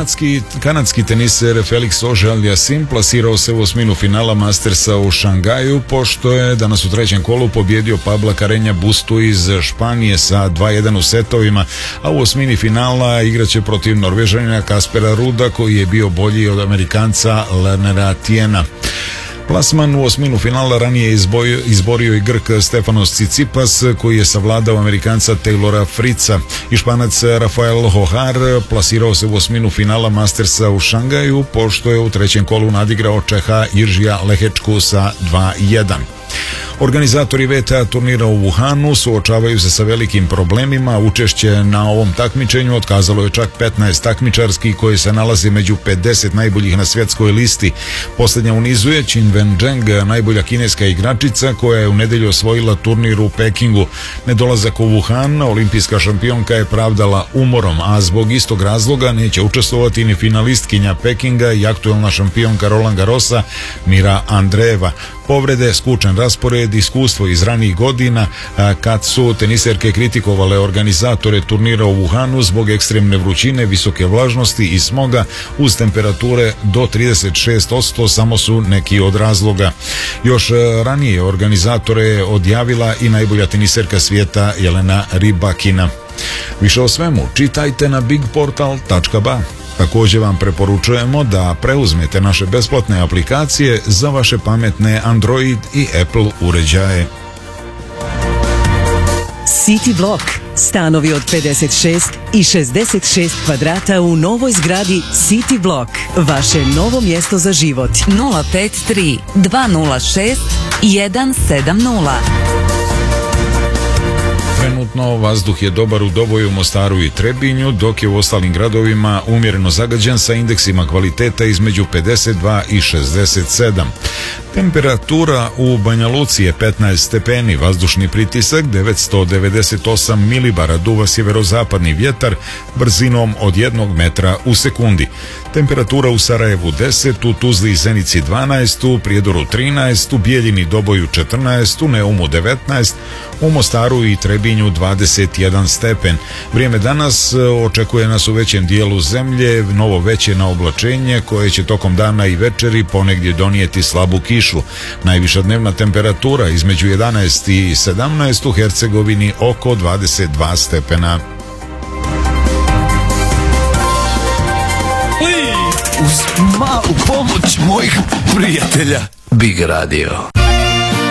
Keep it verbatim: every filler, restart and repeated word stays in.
Kanadski, kanadski teniser Felix Auger-Aliassime plasirao se u osminu finala Mastersa u Šangaju, pošto je danas u trećem kolu pobjedio Pabla Carreña Bustu iz Španije sa dva jedan u setovima, a u osmini finala igraće protiv Norvežanina Kaspera Ruda, koji je bio bolji od Amerikanca Lernera Tiena. Plasman u osminu finala ranije izborio, izborio i Grk Stefanos Tsitsipas, koji je savladao Amerikanca Taylora Fritza. I Španac Rafael Hohar plasirao se u osminu finala Mastersa u Šangaju, pošto je u trećem kolu nadigrao Čeha Jiržija Lehečku sa dva jedan. Organizatori V T A turnira u Wuhanu suočavaju se sa velikim problemima. Učešće na ovom takmičenju otkazalo je čak petnaest takmičarski koji se nalaze među pedeset najboljih na svjetskoj listi. Posljednja u nizu je Qin Wen-Zheng, najbolja kineska igračica koja je u nedelju osvojila turnir u Pekingu. Nedolazak u Wuhan olimpijska šampionka je pravdala umorom, a zbog istog razloga neće učestvovati ni finalistkinja Pekinga i aktuelna šampionka Roland Garrosa Mira Andreeva. Povrede, skučan raspored, iskustvo iz ranijih godina, kad su teniserke kritikovale organizatore turnira u Wuhanu zbog ekstremne vrućine, visoke vlažnosti i smoga uz temperature do trideset šest posto, samo su neki od razloga. Još ranije organizatore je odjavila i najbolja teniserka svijeta Jelena Rybakina. Više o svemu čitajte na big portal tačka ba. Također vam preporučujemo da preuzmete naše besplatne aplikacije za vaše pametne Android i Apple uređaje. City Block. Stanovi od pedeset šest i šezdeset šest kvadrata u novoj zgradi City Block. Vaše novo mjesto za život. nula pet tri dva nula šest jedan sedam nula. Trenutno vazduh je dobar u Doboju, Mostaru i Trebinju, dok je u ostalim gradovima umjereno zagađen sa indeksima kvaliteta između pedeset dva i šezdeset sedam. Temperatura u Banja Luci je petnaest stepeni, vazdušni pritisak devetsto devedeset osam milibara, duva sjeverozapadni vjetar brzinom od jednog metra u sekundi. Temperatura u Sarajevu deset, u Tuzli i Zenici dvanaest, u Prijedoru trinaest, u Bijeljini, Doboju četrnaest, u Neumu devetnaest, u Mostaru i Trebinju dvadeset jedan stepen. Vrijeme danas očekuje nas u većem dijelu zemlje novo veće naoblačenje koje će tokom dana i večeri ponegdje donijeti slabu kišu. Najviša dnevna temperatura između jedanaest i sedamnaest, u Hercegovini oko dvadeset dva stepena. Uz malu pomoć mojih prijatelja Big Radio.